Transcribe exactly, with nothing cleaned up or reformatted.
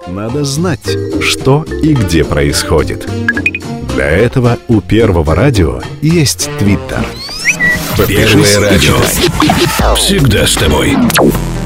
надо знать, что и где происходит. Для этого у Первого радио есть Твиттер. Первое радио. Всегда с тобой.